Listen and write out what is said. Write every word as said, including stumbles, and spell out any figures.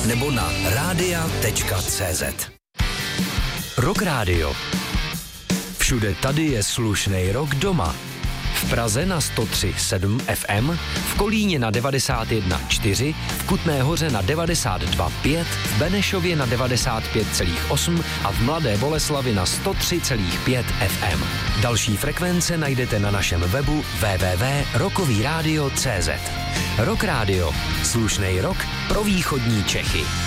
nebo na rádia tečka cé zet. Rock Radio. Všude tady je slušnej rock doma. V Praze na sto tři celá sedm ef em, v Kolíně na devadesát jedna celá čtyři, v Kutné Hoře na devadesát dva celá pět, v Benešově na devadesát pět celá osm a v Mladé Boleslavi na sto tři celá pět ef em. Další frekvence najdete na našem webu w w w tečka rockový rádio tečka cé zet. Rock Radio. Slušnej rock pro východní Čechy.